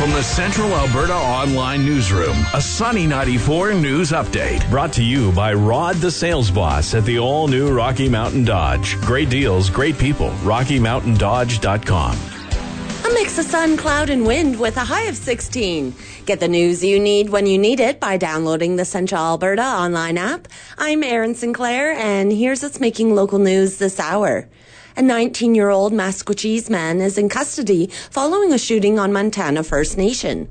From the Central Alberta Online Newsroom, a Sunny 94 news update. Brought to you by Rod the Sales Boss at the all-new Rocky Mountain Dodge. Great deals, great people. RockyMountainDodge.com. A mix of sun, cloud, and wind with a high of 16. Get the news you need when you need it by downloading the Central Alberta Online app. I'm Erin Sinclair, and here's what's making local news this hour. A 19-year-old Maskwacis man is in custody following a shooting on Montana First Nation.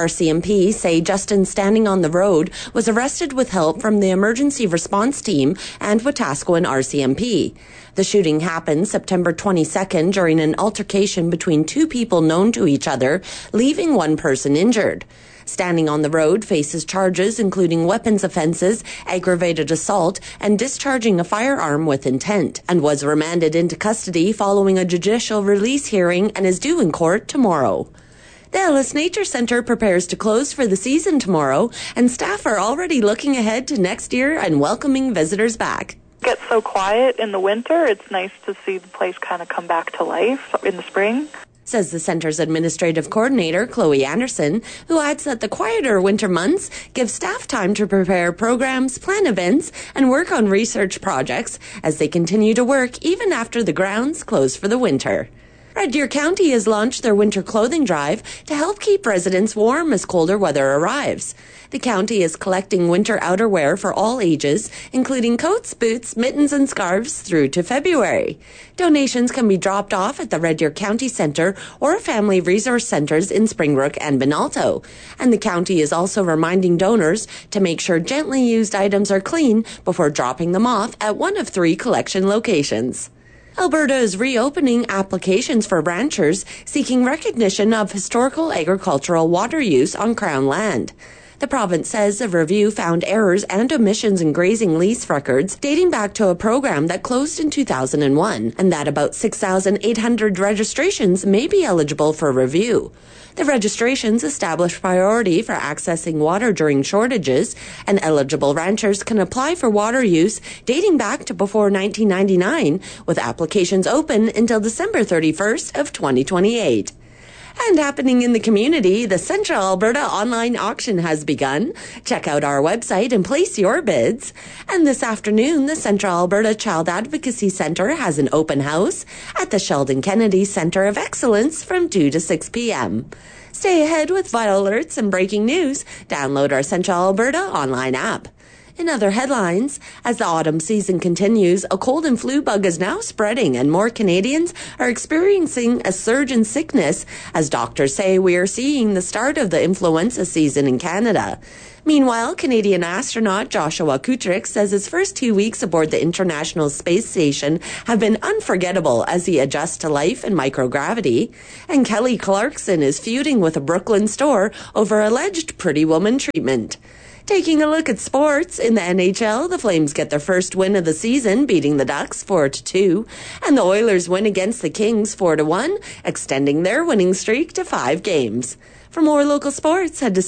RCMP say Justin Standing on the Road was arrested with help from the emergency response team and Wetaskiwin RCMP. The shooting happened September 22nd during an altercation between two people known to each other, leaving one person injured. Standing on the Road faces charges including weapons offenses, aggravated assault, and discharging a firearm with intent, and was remanded into custody following a judicial release hearing and is due in court tomorrow. The Ellis Nature Centre prepares to close for the season tomorrow, and staff are already looking ahead to next year and welcoming visitors back. It gets so quiet in the winter, it's nice to see the place kind of come back to life in the spring, says the centre's administrative coordinator, Chloe Anderson, who adds that the quieter winter months give staff time to prepare programs, plan events, and work on research projects as they continue to work even after the grounds close for the winter. Red Deer County has launched their winter clothing drive to help keep residents warm as colder weather arrives. The county is collecting winter outerwear for all ages, including coats, boots, mittens, and scarves through to February. Donations can be dropped off at the Red Deer County Centre or Family Resource Centres in Springbrook and Benalto. And the county is also reminding donors to make sure gently used items are clean before dropping them off at one of 3 collection locations. Alberta is reopening applications for ranchers seeking recognition of historical agricultural water use on Crown land. The province says a review found errors and omissions in grazing lease records dating back to a program that closed in 2001, and that about 6,800 registrations may be eligible for review. The registrations establish priority for accessing water during shortages, and eligible ranchers can apply for water use dating back to before 1999, with applications open until December 31st of 2028. And happening in the community, the Central Alberta Online Auction has begun. Check out our website and place your bids. And this afternoon, the Central Alberta Child Advocacy Centre has an open house at the Sheldon Kennedy Centre of Excellence from 2 to 6 p.m. Stay ahead with vital alerts and breaking news. Download our Central Alberta Online app. In other headlines, as the autumn season continues, a cold and flu bug is now spreading and more Canadians are experiencing a surge in sickness as doctors say we are seeing the start of the influenza season in Canada. Meanwhile, Canadian astronaut Joshua Kutrick says his first 2 weeks aboard the International Space Station have been unforgettable as he adjusts to life in microgravity. And Kelly Clarkson is feuding with a Brooklyn store over alleged Pretty Woman treatment. Taking a look at sports, in the NHL, the Flames get their first win of the season, beating the Ducks 4-2, and the Oilers win against the Kings 4-1, extending their winning streak to 5 games. For more local sports, head to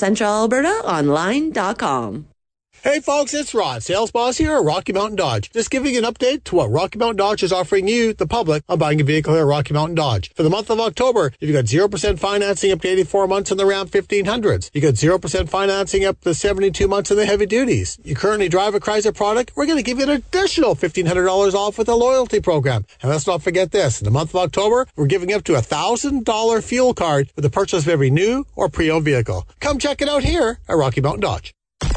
centralalbertaonline.com. Hey folks, it's Rod, sales boss here at Rocky Mountain Dodge. Just giving an update to what Rocky Mountain Dodge is offering you, the public, on buying a vehicle here at Rocky Mountain Dodge. For the month of October, you've got 0% financing up to 84 months on the Ram 1500s. You got 0% financing up to 72 months on the heavy duties. You currently drive a Chrysler product, we're going to give you an additional $1,500 off with a loyalty program. And let's not forget this, in the month of October, we're giving up to a $1,000 fuel card with the purchase of every new or pre-owned vehicle. Come check it out here at Rocky Mountain Dodge.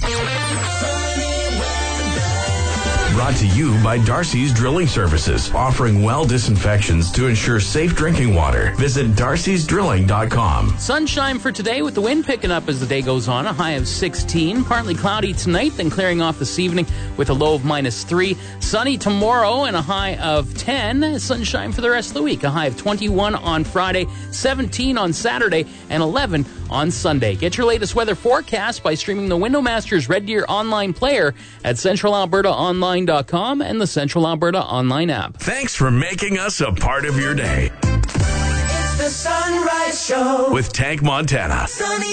Brought to you by Darcy's Drilling Services, offering well disinfections to ensure safe drinking water. Visit darcysdrilling.com. Sunshine for today with the wind picking up as the day goes on, a high of 16. Partly cloudy tonight, then clearing off this evening with a low of -3. Sunny tomorrow and a high of 10. Sunshine for the rest of the week, a high of 21 on Friday, 17 on Saturday, and 11 on Sunday. Get your latest weather forecast by streaming the Windowmasters Red Deer online player at centralalbertaonline.com and the Central Alberta Online app. Thanks for making us a part of your day. It's the Sunrise Show with Tank Montana. Sunny